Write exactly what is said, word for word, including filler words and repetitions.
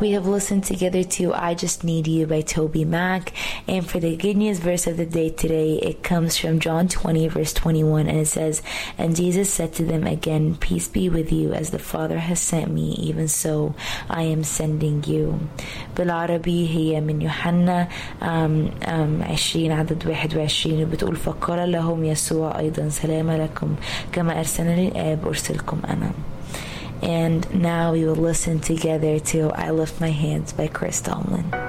We have listened together to I Just Need You by Toby Mac. And for the good news verse of the day today, it comes from John twenty, verse twenty-one, and it says, "And Jesus said to them again, Peace be with you, as the Father has sent me, even so I am sending you." بالعربي هي من يوحنا عشرين عدد واحد وعشرين، بتقول فقال لهم يسوع أيضا سلام لكم، كما أرسلني الآب أرسلكم أنا. And now we will listen together to I Lift My Hands by Chris Tomlin.